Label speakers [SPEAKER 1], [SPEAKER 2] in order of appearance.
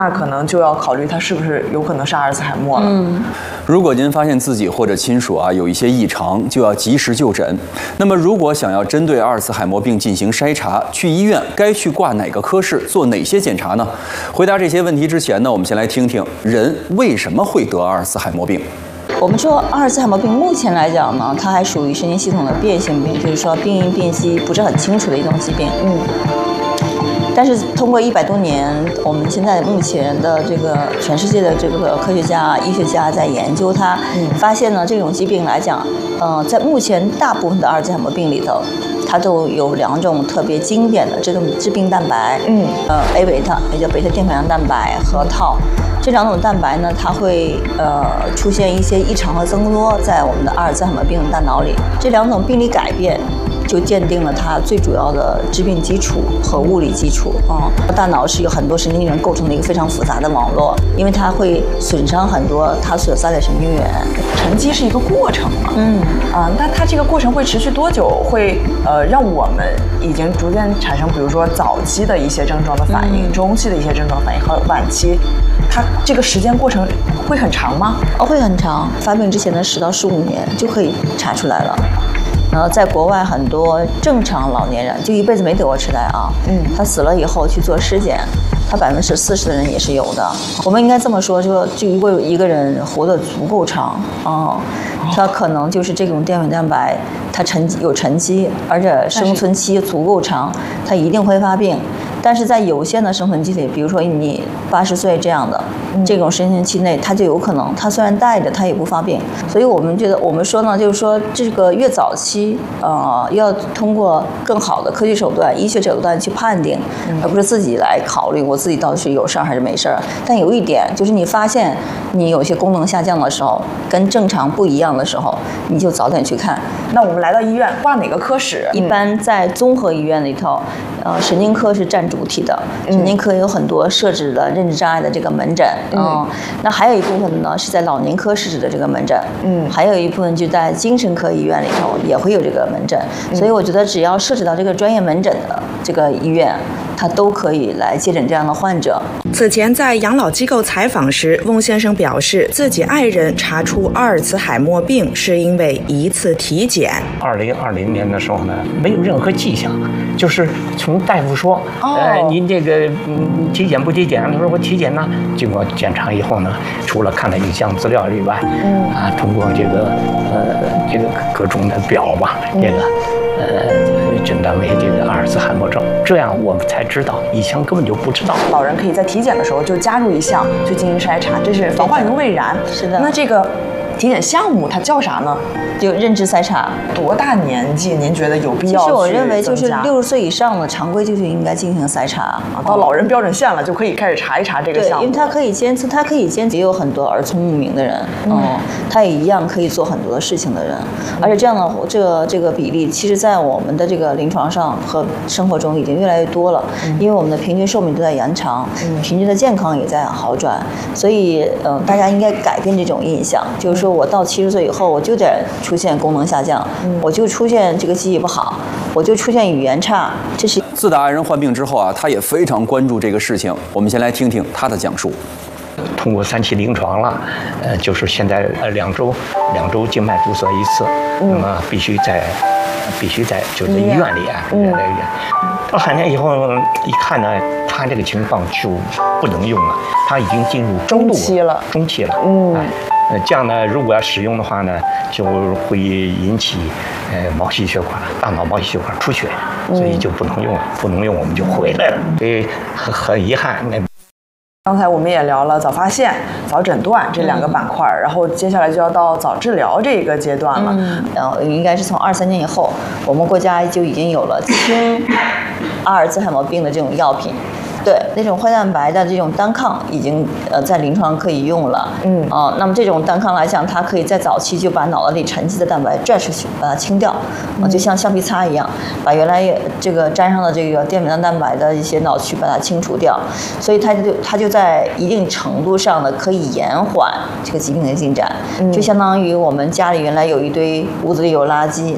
[SPEAKER 1] 那可能就要考虑他是不是有可能是阿尔茨海默了。
[SPEAKER 2] 如果您发现自己或者亲属有一些异常，就要及时就诊。那么，如果想要针对阿尔茨海默病进行筛查，去医院该去挂哪个科室，做哪些检查呢？回答这些问题之前呢，我们先来听听人为什么会得阿尔茨海默病。
[SPEAKER 3] 我们说阿尔茨海默病目前来讲呢，它还属于神经系统的变性病，就是说病因辨析不是很清楚的一种疾病。但是通过100多年，我们现在目前的这个全世界的这个科学家、医学家在研究它，发现呢，这种疾病来讲，在目前大部分的阿尔茨海默病里头，它都有2种特别经典的这种致病蛋白，A 贝塔也叫贝塔淀粉样蛋白和tau。这2种蛋白呢，它会出现一些异常和增多在我们的阿尔茨海默病大脑里。这2种病理改变就鉴定了它最主要的致病基础和物理基础大脑是有很多神经元构成的一个非常复杂的网络，因为它会损伤很多它所在的神经元。
[SPEAKER 1] 沉积是一个过程嘛，那它这个过程会持续多久？会让我们已经逐渐产生，比如说早期的一些症状的反应，中期的一些症状反应和晚期，它这个时间过程会很长吗？
[SPEAKER 3] 会很长，发病之前的10到15年就可以查出来了。在国外很多正常老年人就一辈子没得过痴呆他死了以后去做尸检，他40%的人也是有的。我们应该这么说，就如果有一个人活得足够长他可能就是这种淀粉蛋白，它有沉积，而且生存期足够长，它一定会发病。但是在有限的生存期里，比如说你80岁这样的这种生存期内，它就有可能，它虽然带着它也不发病。所以我们觉得，我们说呢，就是说这个越早期，要通过更好的科学手段、医学手段去判定，而不是自己来考虑我自己到底是有事儿还是没事儿。但有一点就是，你发现你有些功能下降的时候，跟正常不一样的时候，你就早点去看。
[SPEAKER 1] 那我们来到医院，挂哪个科室？
[SPEAKER 3] 一般在综合医院里头，神经科是占主体的，神经科有很多设置的认知障碍的这个门诊，那还有一部分呢是在老年科设置的这个门诊，还有一部分就在精神科医院里头也会有这个门诊，所以我觉得只要涉及到这个专业门诊的这个医院，它都可以来接诊这样的患者。
[SPEAKER 4] 此前在养老机构采访时，翁先生表示，自己爱人查出阿尔茨海默病是因为一次体检。
[SPEAKER 5] 2020年的时候呢，没有任何迹象，就是从大夫说，您这个体检不体检？他说我体检呢。经过检查以后呢，除了看了影像资料以外，通过这个各种的表吧，诊断为这个阿尔茨海默症，这样我们才知道，以前根本就不知道。
[SPEAKER 1] 老人可以在体检的时候就加入一项去进行筛查，这是防患于未然。
[SPEAKER 3] 是的。
[SPEAKER 1] 那这个体检项目它叫啥呢？
[SPEAKER 3] 就认知筛查。
[SPEAKER 1] 多大年纪您觉得有必要？
[SPEAKER 3] 其实我认为就是60岁以上的常规就是应该进行筛查
[SPEAKER 1] 到老人标准线了就可以开始查一查这个项目。
[SPEAKER 3] 对，因为它可以监测，也有很多耳聪目明的人，他也一样可以做很多的事情的人，而且这样的这个比例，其实在我们的这个临床上和生活中已经越来越多了，因为我们的平均寿命都在延长，平均的健康也在好转，所以大家应该改变这种印象，就是说我到70岁以后我就得出现功能下降，我就出现这个记忆不好，我就出现语言差，这是。
[SPEAKER 2] 自打爱人患病之后他也非常关注这个事情。我们先来听听他的讲述。
[SPEAKER 5] 通过3期临床了，就是现在2周静脉注射1次，那么必须在就是医院里到3年以后一看呢，他这个情况就不能用了，他已经进入中期了。这样呢，如果要使用的话呢，就会引起毛细血管、大脑毛细血管出血，所以就不能用了。不能用，我们就回来了。所以很遗憾。
[SPEAKER 1] 刚才我们也聊了早发现、早诊断这2个板块，然后接下来就要到早治疗这个阶段了。
[SPEAKER 3] 应该是从23年以后，我们国家就已经有了清阿尔茨海默病的这种药品。对，那种坏蛋白的这种单抗已经在临床可以用了。那么这种单抗来讲，它可以在早期就把脑子里沉积的蛋白拽出去，把它清掉，就像橡皮擦一样，把原来这个沾上的这个淀粉蛋白的一些脑区把它清除掉，所以它就在一定程度上的可以延缓这个疾病的进展，就相当于我们家里原来有一堆屋子里有垃圾，